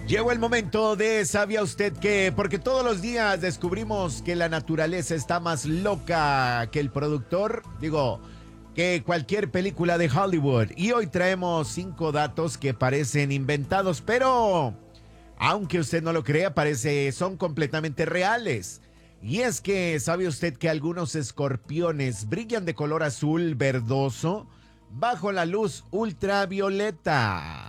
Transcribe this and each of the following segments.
Llegó el momento de ¿sabía usted qué? Porque todos los días descubrimos que la naturaleza está más loca que el productor, que cualquier película de Hollywood. Y hoy traemos 5 datos que parecen inventados, pero aunque usted no lo crea, son completamente reales. Y es que, ¿sabe usted que algunos escorpiones brillan de color azul verdoso bajo la luz ultravioleta?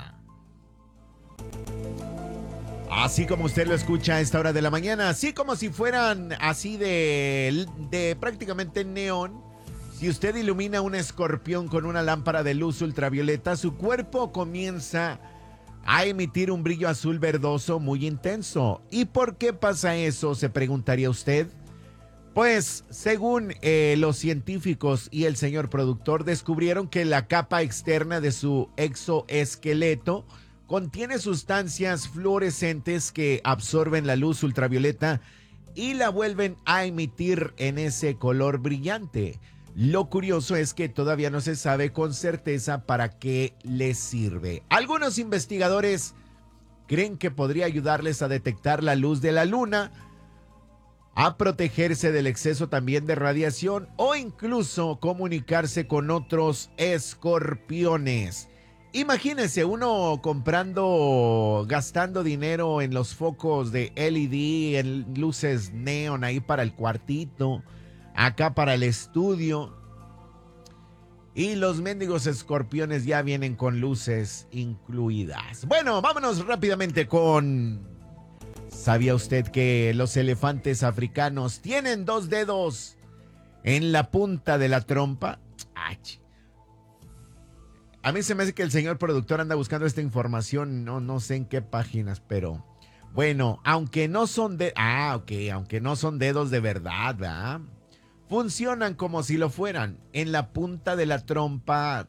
Así como usted lo escucha a esta hora de la mañana, así como si fueran así de prácticamente neón. Si usted ilumina un escorpión con una lámpara de luz ultravioleta, su cuerpo comienza a emitir un brillo azul verdoso muy intenso. ¿Y por qué pasa eso? Se preguntaría usted. Pues, según los científicos y el señor productor, descubrieron que la capa externa de su exoesqueleto contiene sustancias fluorescentes que absorben la luz ultravioleta y la vuelven a emitir en ese color brillante. Lo curioso es que todavía no se sabe con certeza para qué les sirve. Algunos investigadores creen que podría ayudarles a detectar la luz de la luna, a protegerse del exceso también de radiación o incluso comunicarse con otros escorpiones. Imagínese uno gastando dinero en los focos de LED, en luces neón ahí para el cuartito, acá para el estudio. Y los mendigos escorpiones ya vienen con luces incluidas. Bueno, vámonos rápidamente con... ¿Sabía usted que los elefantes africanos tienen 2 dedos en la punta de la trompa? ¡Ach! A mí se me hace que el señor productor anda buscando esta información, no sé en qué páginas, pero bueno, aunque no son aunque no son dedos de verdad, ¿verdad? Funcionan como si lo fueran. En la punta de la trompa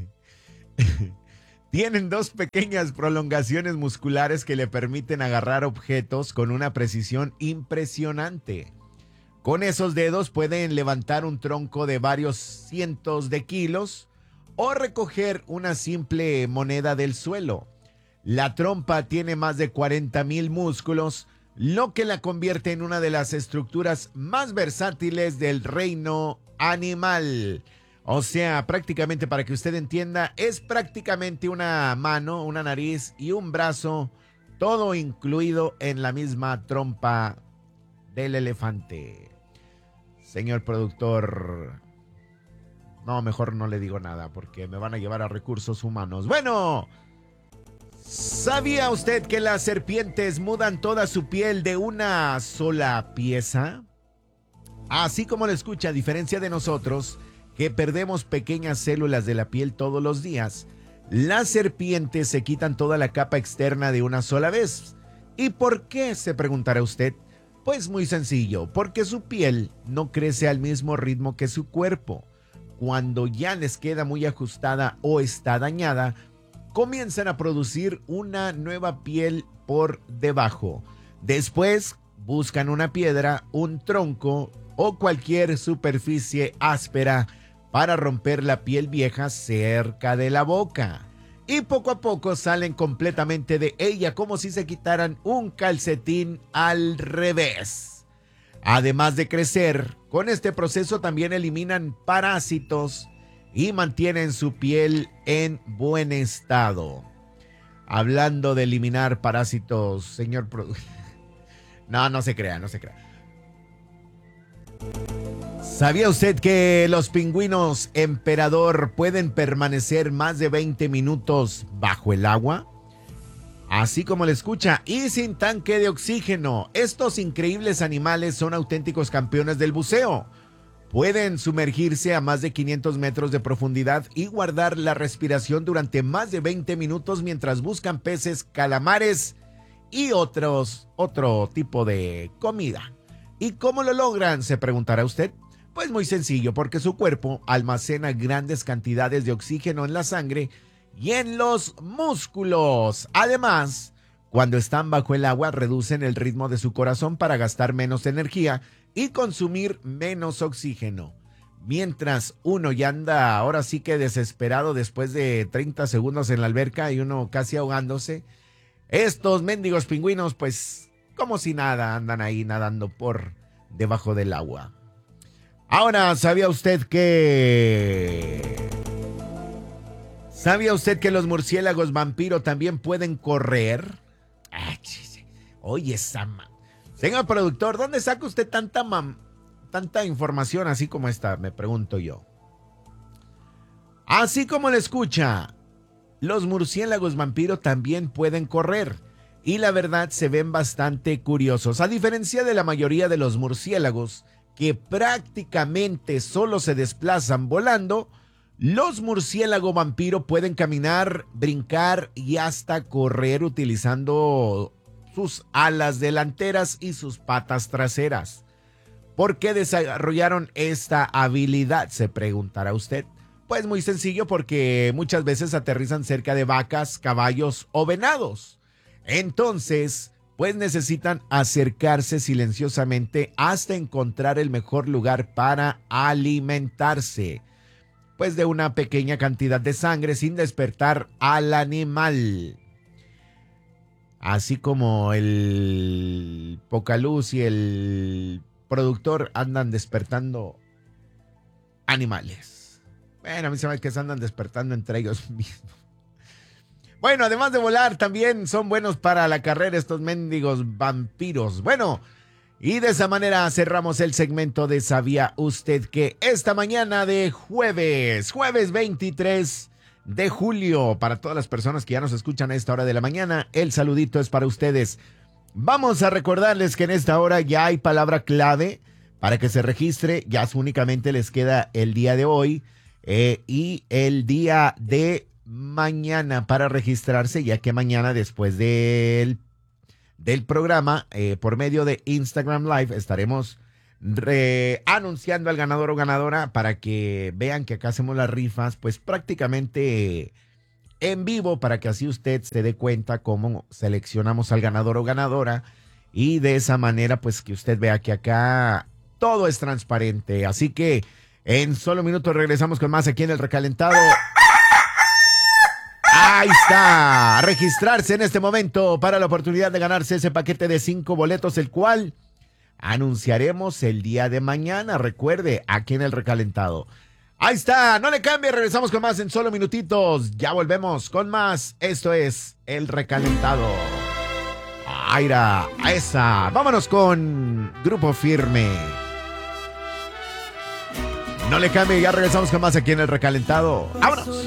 tienen 2 pequeñas prolongaciones musculares que le permiten agarrar objetos con una precisión impresionante. Con esos dedos pueden levantar un tronco de varios cientos de kilos o recoger una simple moneda del suelo. La trompa tiene más de 40,000 músculos, lo que la convierte en una de las estructuras más versátiles del reino animal. O sea, prácticamente para que usted entienda, es prácticamente una mano, una nariz y un brazo, todo incluido en la misma trompa del elefante. Señor productor... No, mejor no le digo nada porque me van a llevar a recursos humanos. Bueno, ¿sabía usted que las serpientes mudan toda su piel de una sola pieza? Así como lo escucha, a diferencia de nosotros, que perdemos pequeñas células de la piel todos los días, las serpientes se quitan toda la capa externa de una sola vez. ¿Y por qué? Se preguntará usted. Pues muy sencillo, porque su piel no crece al mismo ritmo que su cuerpo. Cuando ya les queda muy ajustada o está dañada, comienzan a producir una nueva piel por debajo. Después buscan una piedra, un tronco o cualquier superficie áspera para romper la piel vieja cerca de la boca. Y poco a poco salen completamente de ella como si se quitaran un calcetín al revés. Además de crecer, con este proceso también eliminan parásitos y mantienen su piel en buen estado. Hablando de eliminar parásitos, señor productor. No se crea. ¿Sabía usted que los pingüinos emperador pueden permanecer más de 20 minutos bajo el agua? Así como le escucha, y sin tanque de oxígeno. Estos increíbles animales son auténticos campeones del buceo. Pueden sumergirse a más de 500 metros de profundidad y guardar la respiración durante más de 20 minutos mientras buscan peces, calamares y otro tipo de comida. ¿Y cómo lo logran? Se preguntará usted. Pues muy sencillo, porque su cuerpo almacena grandes cantidades de oxígeno en la sangre y en los músculos. Además, cuando están bajo el agua, reducen el ritmo de su corazón para gastar menos energía y consumir menos oxígeno. Mientras uno ya anda ahora sí que desesperado después de 30 segundos en la alberca y uno casi ahogándose, Estos mendigos pingüinos, pues, como si nada, andan ahí nadando por debajo del agua. Ahora, ¿sabía usted que los murciélagos vampiro también pueden correr? Oye, señor productor, ¿dónde saca usted tanta información así como esta? Me pregunto yo. Así como le escucha, los murciélagos vampiro también pueden correr. Y la verdad se ven bastante curiosos. A diferencia de la mayoría de los murciélagos, que prácticamente solo se desplazan volando, los murciélagos vampiro pueden caminar, brincar y hasta correr utilizando sus alas delanteras y sus patas traseras. ¿Por qué desarrollaron esta habilidad?, se preguntará usted. Pues muy sencillo, porque muchas veces aterrizan cerca de vacas, caballos o venados. Entonces, pues necesitan acercarse silenciosamente hasta encontrar el mejor lugar para alimentarse, pues de una pequeña cantidad de sangre sin despertar al animal. Así como el Pocaluz y el productor andan despertando animales. Bueno, a mí se me hace que se andan despertando entre ellos mismos. Bueno, además de volar, también son buenos para la carrera estos mendigos vampiros. Bueno, y de esa manera cerramos el segmento de ¿Sabía usted que? Esta mañana de jueves 23 de julio. Para todas las personas que ya nos escuchan a esta hora de la mañana, el saludito es para ustedes. Vamos a recordarles que en esta hora ya hay palabra clave para que se registre. Ya únicamente les queda el día de hoy y el día de mañana para registrarse, ya que mañana después del programa, por medio de Instagram Live, estaremos anunciando al ganador o ganadora para que vean que acá hacemos las rifas, pues prácticamente en vivo, para que así usted se dé cuenta cómo seleccionamos al ganador o ganadora, y de esa manera pues que usted vea que acá todo es transparente. Así que en solo minutos regresamos con más aquí en El Recalentado. Ahí está, a registrarse en este momento para la oportunidad de ganarse ese paquete de 5 boletos, el cual anunciaremos el día de mañana. Recuerde, aquí en El Recalentado. Ahí está, no le cambie, regresamos con más en solo minutitos. Ya volvemos con más. Esto es El Recalentado. Aira, esa. Vámonos con Grupo Firme. No le cambie, ya regresamos con más aquí en El Recalentado. ¡Vámonos!